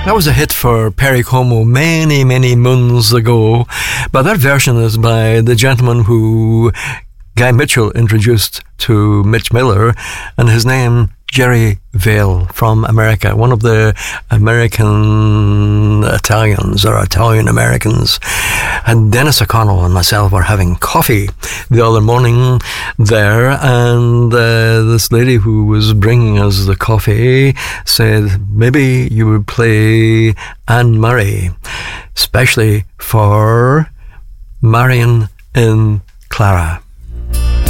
That was a hit for Perry Como many, many moons ago, but that version is by the gentleman who Guy Mitchell introduced to Mitch Miller, and his name, Jerry Vale from America, one of the American Italians or Italian Americans. And Dennis O'Connell and myself were having coffee the other morning there, and this lady who was bringing us the coffee said, maybe you would play Anne Murray, especially for Marion in Clara.